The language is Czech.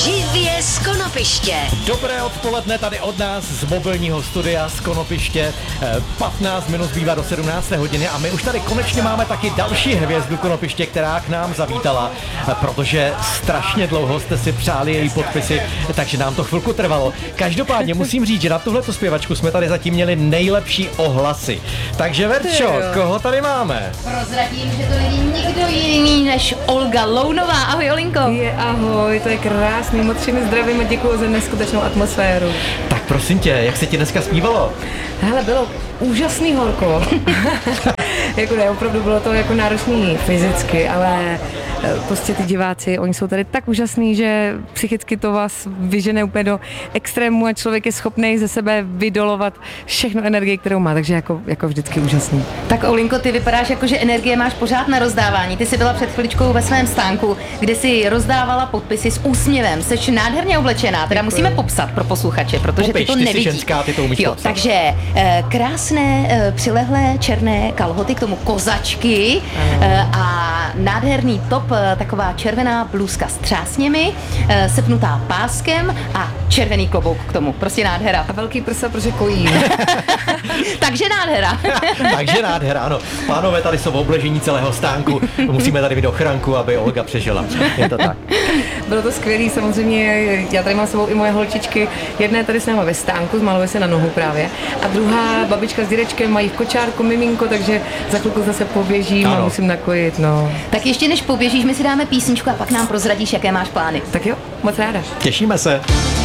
Živě z Konopiště. Dobré odpoledne tady od nás z mobilního studia z Konopiště. 15 minut zbývá do 17. hodiny a my už tady konečně máme taky další hvězdu Konopiště, která k nám zavítala, protože strašně dlouho jste si přáli její podpisy, takže nám to chvilku trvalo. Každopádně musím říct, že na tuhletu zpěvačku jsme tady zatím měli nejlepší ohlasy. Takže Verčo, koho tady máme? Prozradím, že to není nikdo jiný než Olga Lounová. Ahoj, Olinko. Ahoj, to je krásný, moc všechny zdravím a děkuji za neskutečnou atmosféru. Tak prosím tě, jak se ti dneska zpívalo? Hele, bylo úžasný, horko. Jako ne, opravdu bylo to jako náročný fyzicky, ale prostě ty diváci, oni jsou tady tak úžasný, že psychicky to vás vyžene úplně do extrému a člověk je schopný ze sebe vydolovat všechno energii, kterou má, takže jako vždycky úžasný. Tak Olinko, ty vypadáš jako, že energie máš pořád na rozdávání. Ty jsi byla před chviličkou ve svém stánku, kde si rozdávala podpisy s úsměvem. Jsi nádherně oblečená, teda musíme popsat pro posluchače, protože ty to nevidí. Ty jsi ženská, ty to umíš popsat. Takže krásné přilehlé černé kalhoty, k tomu kozačky a nádherný top, taková červená blůzka s třásněmi, sepnutá páskem a červený klobouk k tomu. Prostě nádhera. A velký prsa, protože kojí. Takže nádhera. Takže nádhera, ano. Pánové, tady jsou v obležení celého stánku. Musíme tady mít ochranku, aby Olga přežila. Je to tak. Bylo to skvělý, samozřejmě, já tady mám s sebou i moje holčičky. Jedna je tady s náma ve stánku, zmaluje se na nohu právě. A druhá babička s dědečkem mají v kočárku miminko, takže za chvilku zase poběžím a musím nakojit, no. Tak ještě než poběžíš, my si dáme písničku a pak nám prozradíš, jaké máš plány. Tak jo, moc ráda. Těšíme se.